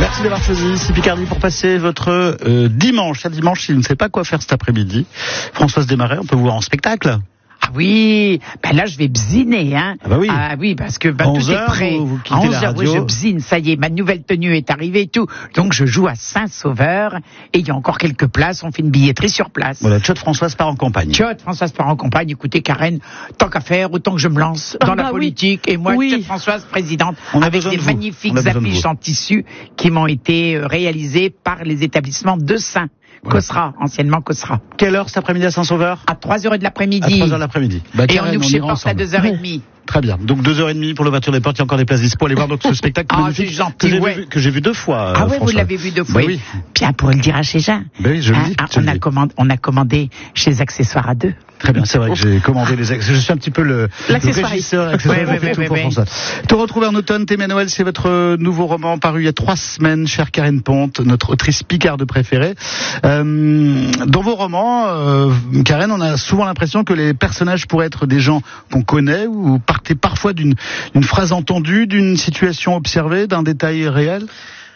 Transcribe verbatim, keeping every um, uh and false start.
Merci d'avoir choisi C Picardie pour passer votre euh, dimanche. À dimanche, si vous ne savez pas quoi faire cet après-midi, Françoise Desmarais, on peut vous voir en spectacle. Ah oui, ben là je vais bziner, hein. Ah bah oui. Ah oui, parce que ben, tout est prêt. Vous, vous à onze heures, oui, radio. je bzine, ça y est, ma nouvelle tenue est arrivée et tout. Donc je joue à Saint-Sauveur et il y a encore quelques places, on fait une billetterie sur place. Voilà, Tchot Françoise part en campagne. Tchot Françoise part en campagne, écoutez Karen, tant qu'à faire, autant que je me lance dans ah la bah politique. Oui. Et moi, oui. Tchot Françoise présidente, on a avec des de magnifiques affiches de en tissu qui m'ont été réalisées par les établissements de Saint. Voilà. Cosra, anciennement Cosra. Quelle heure cet après-midi à Saint-Sauveur ? À trois heures de l'après-midi. À trois heures de l'après-midi. Bah, et Karen, on ouvre on chez ira Porte à ensemble. deux heures trente. Très bien. Donc deux heures trente pour l'ouverture des portes. Il y a encore des places dispo. Allez voir donc ce spectacle Ah, magnifique c'est gentil, que j'ai ouais. vu, que j'ai vu deux fois. Ah euh, ouais, vous François. l'avez vu deux fois. Bah oui. Bien, pour le dire à chez Jean. Bah oui, je le Hein, dis. hein, je on, le a dis. commandé, on a commandé chez Accessoires à deux. Très bien, c'est vrai que j'ai commandé les accessoires. Je suis un petit peu le, le régisseur accessoire. Ouais, ouais, fait ouais, tout ouais, pour ouais. François. Te retrouver en automne, T'aimer Noël, c'est votre nouveau roman paru il y a trois semaines, chère Karen Ponte, notre autrice picarde préférée. Euh, dans vos romans, euh, Karen, on a souvent l'impression que les personnages pourraient être des gens qu'on connaît ou partez parfois d'une, d'une phrase entendue, d'une situation observée, d'un détail réel.